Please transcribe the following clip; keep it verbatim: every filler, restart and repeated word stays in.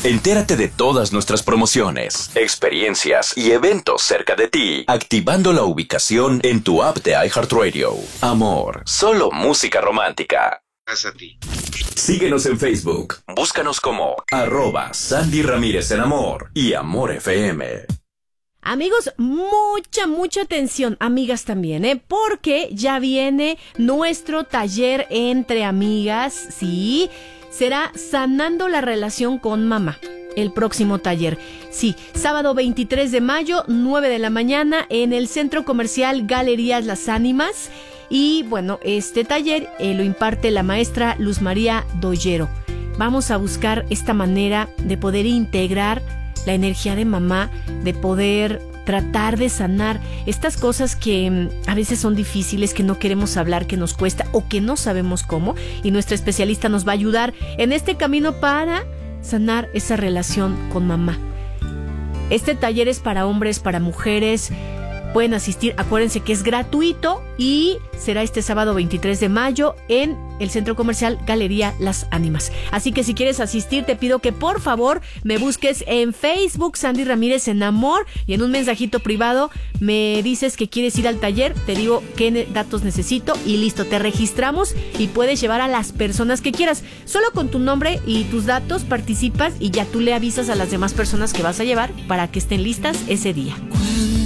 Entérate de todas nuestras promociones, experiencias y eventos cerca de ti, activando la ubicación en tu app de iHeartRadio. Amor, solo música romántica. Gracias a ti. Síguenos en Facebook. Búscanos como arroba Sandy Ramírez en Amor y Amor F M. Amigos, mucha, mucha atención, amigas también, ¿eh? Porque ya viene nuestro taller entre amigas, ¿sí? Será Sanando la Relación con Mamá, el próximo taller. Sí, sábado veintitrés de mayo, nueve de la mañana, en el Centro Comercial Galerías Las Ánimas. Y bueno, este taller eh, lo imparte la maestra Luz María Dollero. Vamos a buscar esta manera de poder integrar la energía de mamá, de poder tratar de sanar estas cosas que um, a veces son difíciles, que no queremos hablar, que nos cuesta o que no sabemos cómo. Y nuestra especialista nos va a ayudar en este camino para sanar esa relación con mamá. Este taller es para hombres, para mujeres. Pueden asistir, acuérdense que es gratuito y será este sábado veintitrés de mayo en el Centro Comercial Galería Las Ánimas. Así que si quieres asistir, te pido que por favor me busques en Facebook, Sandy Ramírez en Amor, y en un mensajito privado me dices que quieres ir al taller, te digo qué datos necesito y listo, te registramos y puedes llevar a las personas que quieras. Solo con tu nombre y tus datos participas y ya tú le avisas a las demás personas que vas a llevar para que estén listas ese día.